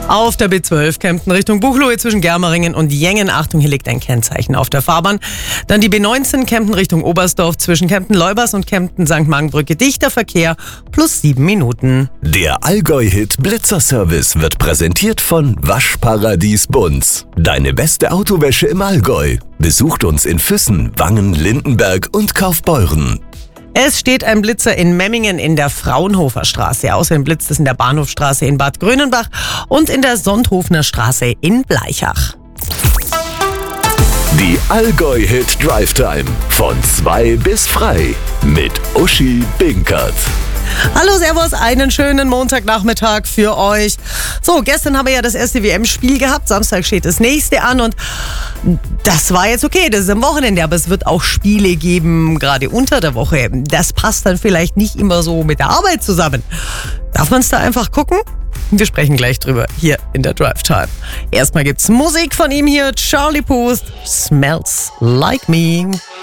Auf der B12 Kempten Richtung Buchloe zwischen Germeringen und Jengen. Achtung, hier liegt ein Kennzeichen auf der Fahrbahn. Dann die B19 Kempten Richtung Oberstdorf zwischen Kempten-Leubers und Kempten-St. Margenbrücke. Dichter Verkehr plus 7 Minuten. Der Allgäu-Hit Blitzer-Service wird präsentiert von Waschparadies Bunz. Deine beste Autowäsche im Allgäu. Besucht uns in Füssen, Wangen, Lindenberg und Kaufbeuren. Es steht ein Blitzer in Memmingen in der Fraunhofer Straße. Außerdem blitzt es in der Bahnhofstraße in Bad Grönenbach und in der Sonthofener Straße in Bleichach. Die Allgäu-Hit Drive Time von 2 bis frei mit Uschi Binkert. Hallo, servus, einen schönen Montagnachmittag für euch. So, gestern haben wir ja das erste WM-Spiel gehabt. Samstag steht das nächste an und das war jetzt okay, das ist am Wochenende, aber es wird auch Spiele geben, gerade unter der Woche. Das passt dann vielleicht nicht immer so mit der Arbeit zusammen. Darf man es da einfach gucken? Wir sprechen gleich drüber hier in der Drive Time. Erstmal gibt's Musik von ihm hier, Charlie Puth, Smells Like Me.